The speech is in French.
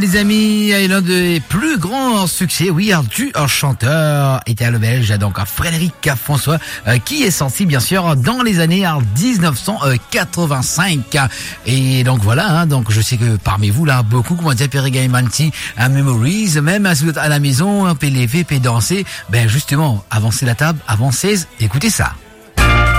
Les amis, l'un des plus grands succès, oui, un chanteur italo-belge, donc Frédéric François, qui est sorti bien sûr dans les années 1985. Et donc voilà, donc je sais que parmi vous là, beaucoup comment dire Perriga et Manti, Memories, même si vous êtes à la maison, peut lever, peut danser, ben justement, avancez la table, avancez, écoutez ça.